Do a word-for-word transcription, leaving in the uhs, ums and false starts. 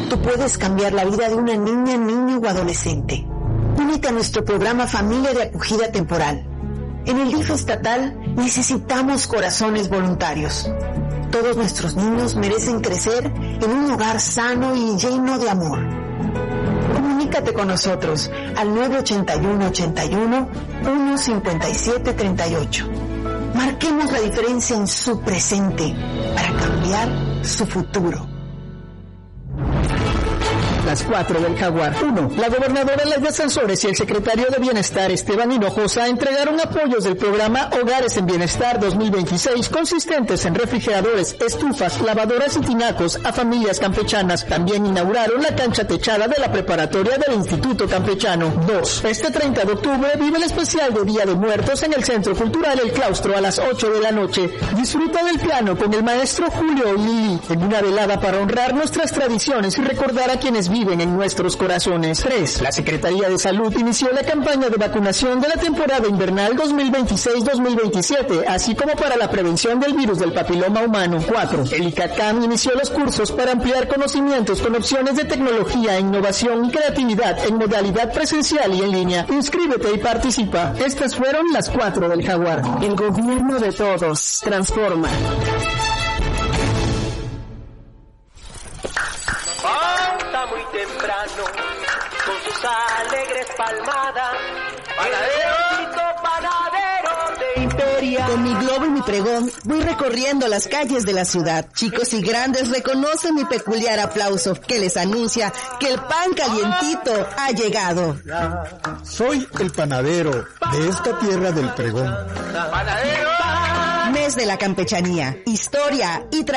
tú puedes cambiar la vida de una niña, niño o adolescente. Únete a nuestro programa Familia de Acogida Temporal. En el D I F estatal necesitamos corazones voluntarios. Todos nuestros niños merecen crecer en un hogar sano y lleno de amor. Comunícate con nosotros al nueve ochenta y uno ochenta y uno, uno cincuenta y siete treinta y ocho. Marquemos la diferencia en su presente para cambiar su futuro. Las cuatro del Jaguar. uno. La gobernadora Laida Sansores y el secretario de Bienestar Esteban Hinojosa entregaron apoyos del programa Hogares en Bienestar dos mil veintiséis consistentes en refrigeradores, estufas, lavadoras y tinacos a familias campechanas. También inauguraron la cancha techada de la preparatoria del Instituto Campechano. dos. Este treinta de octubre vive el especial de Día de Muertos en el Centro Cultural El Claustro a las ocho de la noche. Disfruta del piano con el maestro Julio y Lili en una velada para honrar nuestras tradiciones y recordar a quienes viven viven en nuestros corazones. tres. La Secretaría de Salud inició la campaña de vacunación de la temporada invernal dos mil veintiséis dos mil veintisiete, así como para la prevención del virus del papiloma humano. cuatro. El ICACAM inició los cursos para ampliar conocimientos con opciones de tecnología, innovación y creatividad en modalidad presencial y en línea. Inscríbete y participa. Estas fueron las cuatro del Jaguar. El gobierno de todos transforma. Muy temprano, con sus alegres palmadas, panadero, panadero de Imperia. Con mi globo y mi pregón voy recorriendo las calles de la ciudad. Chicos y grandes reconocen mi peculiar aplauso que les anuncia que el pan calientito ha llegado. Soy el panadero de esta tierra del pregón. Panadero. Mes de la campechanía, historia y tradición.